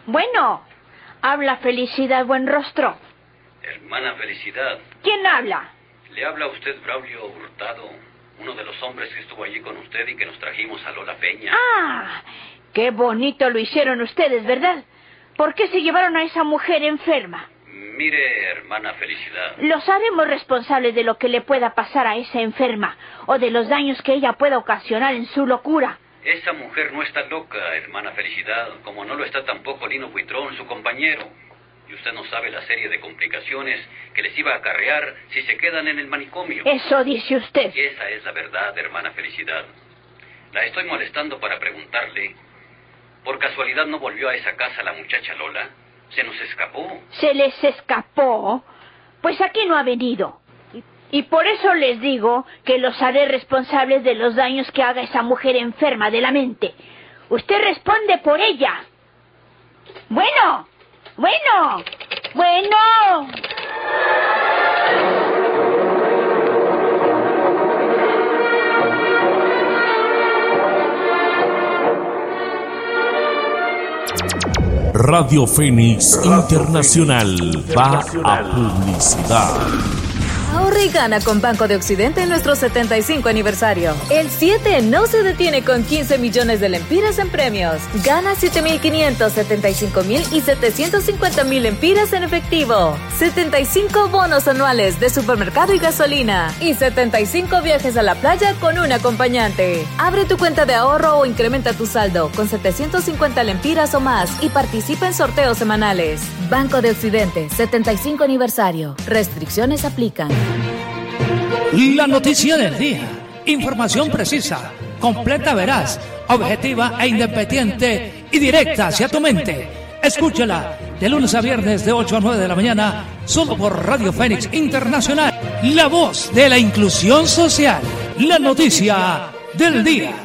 Bueno, habla Felicidad Buenrostro. Hermana Felicidad. ¿Quién habla? Le habla a usted Braulio Hurtado, uno de los hombres que estuvo allí con usted y que nos trajimos a Lola Peña. Ah, qué bonito lo hicieron ustedes, ¿verdad? ¿Por qué se llevaron a esa mujer enferma? Mire, hermana Felicidad. Los haremos responsables de lo que le pueda pasar a esa enferma o de los daños que ella pueda ocasionar en su locura. Esa mujer no está loca, hermana Felicidad, como no lo está tampoco Lino Buitrón, su compañero. Y usted no sabe la serie de complicaciones que les iba a acarrear si se quedan en el manicomio. Eso dice usted. Y esa es la verdad, hermana Felicidad. La estoy molestando para preguntarle, ¿por casualidad no volvió a esa casa la muchacha Lola? ¿Se nos escapó? ¿Se les escapó? Pues aquí no ha venido. Y por eso les digo que los haré responsables de los daños que haga esa mujer enferma de la mente. Usted responde por ella. Bueno. Radio Fénix Internacional va a publicidad. Ahorra y gana con Banco de Occidente en nuestro 75 aniversario. El 7 no se detiene con 15 millones de lempiras en premios. Gana 7.500, 75.000 y 750.000 lempiras en efectivo. 75 bonos anuales de supermercado y gasolina. Y 75 viajes a la playa con un acompañante. Abre tu cuenta de ahorro o incrementa tu saldo con 750 lempiras o más y participa en sorteos semanales. Banco de Occidente, 75 aniversario. Restricciones aplican. La noticia del día. Información precisa, completa, veraz, objetiva e independiente y directa hacia tu mente. Escúchala de lunes a viernes de 8 a 9 de la mañana, solo por Radio Fénix Internacional. La voz de la inclusión social. La noticia del día.